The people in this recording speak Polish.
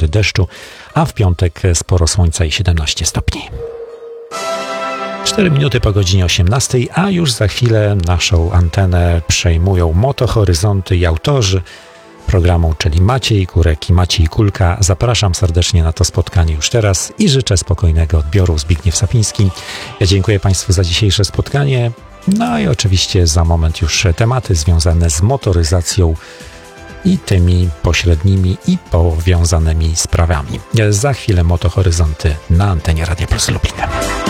środy deszczu, a w piątek sporo słońca i 17 stopni. 4 minuty po godzinie 18, a już za chwilę naszą antenę przejmują Motohoryzonty i autorzy programu, czyli Maciej Kurek i Maciej Kulka. Zapraszam serdecznie na to spotkanie już teraz i życzę spokojnego odbioru. Zbigniew Sapiński. Ja dziękuję Państwu za dzisiejsze spotkanie. No i oczywiście za moment już tematy związane z motoryzacją i tymi pośrednimi i powiązanymi sprawami. Za chwilę Motohoryzonty na antenie Radia Plus Lublin.